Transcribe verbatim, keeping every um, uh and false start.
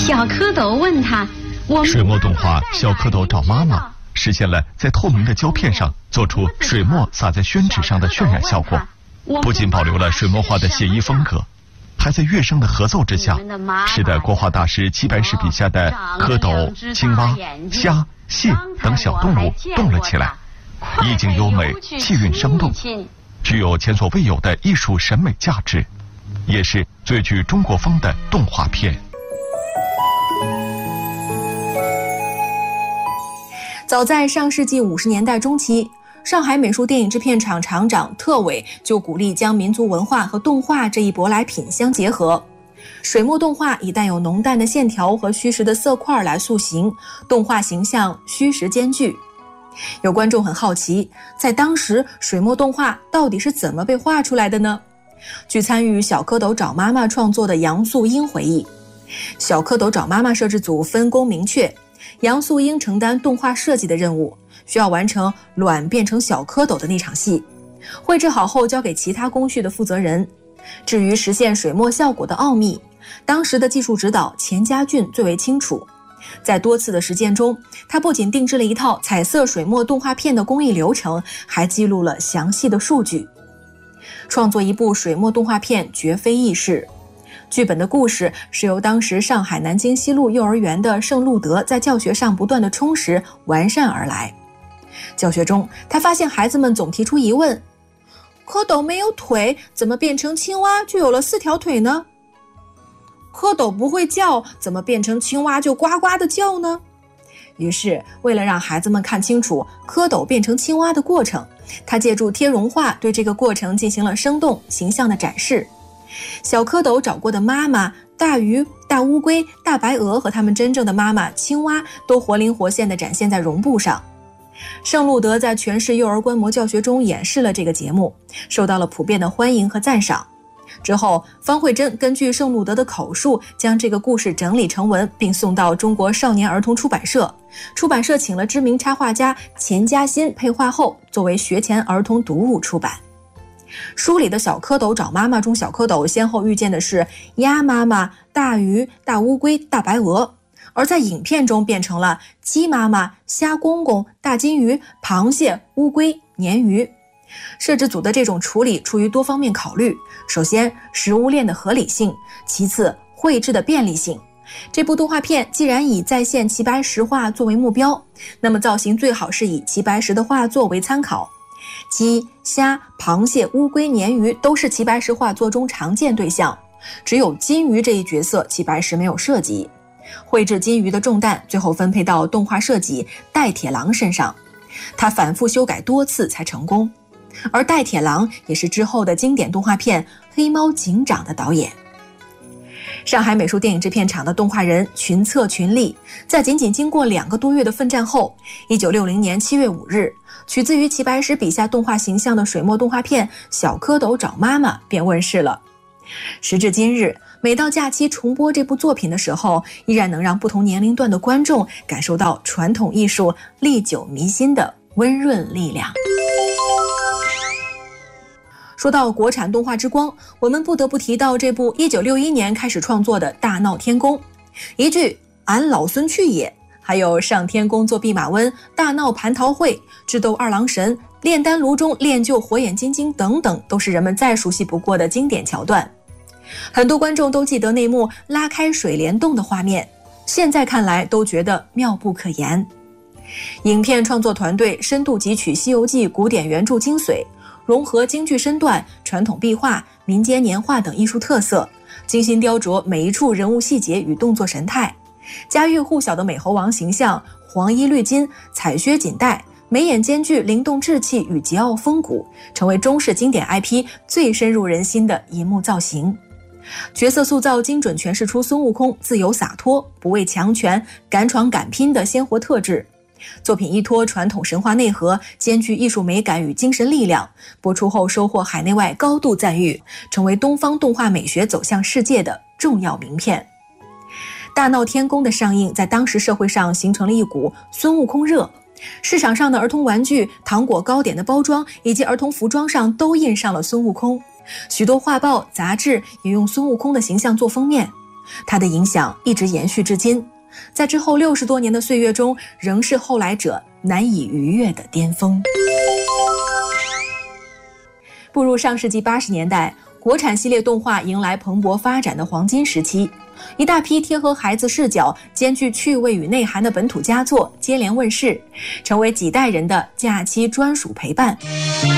小蝌蚪问他：“我们水墨动画《小蝌蚪找妈妈》实现了在透明的胶片上做出水墨洒在宣纸上的渲染效果，不仅保留了水墨画的写意风格，还在乐声的合奏之下，使得国画大师齐白石笔下的蝌蚪、青蛙、虾、蟹等小动物动了起来，意境优美，气韵生动，具有前所未有的艺术审美价值，也是最具中国风的动画片。 早在上世纪五十年代中期，上海美术电影制片厂厂长特伟就鼓励将民族文化和动画这一舶来品相结合。水墨动画以带有浓淡的线条和虚实的色块来塑形，动画形象虚实兼具。有观众很好奇，在当时水墨动画到底是怎么被画出来的呢？据参与《小蝌蚪找妈妈》创作的杨素英回忆，小蝌蚪找妈妈摄制组分工明确，杨素英承担动画设计的任务，需要完成卵变成小蝌蚪的那场戏，绘制好后交给其他工序的负责人。至于实现水墨效果的奥秘，当时的技术指导钱家俊最为清楚。在多次的实践中，他不仅定制了一套彩色水墨动画片的工艺流程，还记录了详细的数据。创作一部水墨动画片绝非易事。剧本的故事是由当时上海南京西路幼儿园的盛路德在教学上不断的充实完善而来。教学中，他发现孩子们总提出疑问：蝌蚪没有腿，怎么变成青蛙就有了四条腿呢？蝌蚪不会叫，怎么变成青蛙就呱呱的叫呢？于是，为了让孩子们看清楚蝌蚪变成青蛙的过程，他借助贴绒画对这个过程进行了生动形象的展示。小蝌蚪找过的妈妈、大鱼、大乌龟、大白鹅和他们真正的妈妈青蛙都活灵活现地展现在绒布上。盛路德在全市幼儿观摩教学中演示了这个节目，受到了普遍的欢迎和赞赏。之后，方慧珍根据盛路德的口述，将这个故事整理成文，并送到中国少年儿童出版社。出版社请了知名插画家钱嘉欣配画后，作为学前儿童读物出版。书里的小蝌蚪找妈妈中，小蝌蚪先后遇见的是鸭妈妈、大鱼、大乌龟、大白鹅，而在影片中变成了鸡妈妈、虾公公、大金鱼、螃蟹、乌龟、鲶鱼。摄制组的这种处理出于多方面考虑，首先食物链的合理性，其次绘制的便利性。这部动画片既然以再现齐白石画作为目标，那么造型最好是以齐白石的画作为参考。鸡、虾、螃蟹、乌龟、鲶鱼都是齐白石画作中常见对象，只有金鱼这一角色齐白石没有涉及。绘制金鱼的重担最后分配到动画设计戴铁郎身上，他反复修改多次才成功。而戴铁郎也是之后的经典动画片《黑猫警长》的导演。上海美术电影制片厂的动画人群策群力，在仅仅经过两个多月的奋战后，一九六零年七月五日，取自于齐白石笔下动画形象的水墨动画片《小蝌蚪找妈妈》便问世了。时至今日，每到假期重播这部作品的时候，依然能让不同年龄段的观众感受到传统艺术历久弥新的温润力量。说到国产动画之光，我们不得不提到这部一九六一年开始创作的《大闹天宫》，一句俺老孙去也，还有上天宫作弼马温、大闹蟠桃会、智斗二郎神、炼丹炉中练就火眼金睛等等，都是人们再熟悉不过的经典桥段。很多观众都记得那幕拉开水帘洞的画面，现在看来都觉得妙不可言。影片创作团队深度汲取《西游记》古典原著精髓，融合京剧身段、传统壁画、民间年画等艺术特色，精心雕琢每一处人物细节与动作神态。家喻户晓的美猴王形象，黄衣绿巾、彩靴锦带，眉眼兼具灵动志气与桀骜风骨，成为中式经典 I P 最深入人心的银幕造型。角色塑造精准诠释出孙悟空自由洒脱、不畏强权、敢闯敢拼的鲜活特质。作品依托传统神话内核，兼具艺术美感与精神力量，播出后收获海内外高度赞誉，成为东方动画美学走向世界的重要名片。大闹天宫的上映在当时社会上形成了一股孙悟空热，市场上的儿童玩具、糖果、糕点的包装以及儿童服装上都印上了孙悟空，许多画报、杂志也用孙悟空的形象做封面。 它的影响一直延续至今，在之后六十多年的岁月中，仍是后来者难以逾越的巅峰。步入上世纪八十年代，国产系列动画迎来蓬勃发展的黄金时期，一大批贴合孩子视角、兼具趣味与内涵的本土佳作接连问世，成为几代人的假期专属陪伴。